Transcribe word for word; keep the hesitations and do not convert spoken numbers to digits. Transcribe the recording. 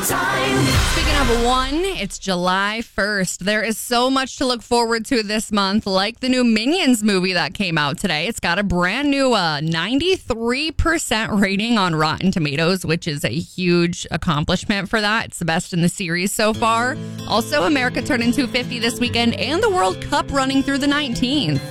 time. Speaking of one, it's July first. There is so much to look forward to this month, like the new Minions movie that came out today. It's got a brand new uh, ninety-three percent rating on Rotten Tomatoes, which is a huge accomplishment for that. It's the best in the series so far. Also, America turning two fifty this weekend and the World Cup running through the nineteenth.